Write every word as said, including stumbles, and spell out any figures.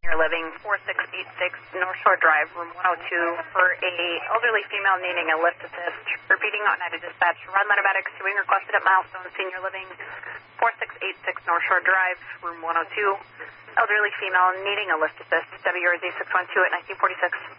Senior Living, four six eight six North Shore Drive, room one oh two, for a elderly female needing a lift assist. Repeating Oneida Dispatch, Ron Mathematics, doing requested at Milestone Senior Living, four six eight six North Shore Drive, room one oh two. Elderly female needing a lift assist. W R Z six one two at nineteen forty-six.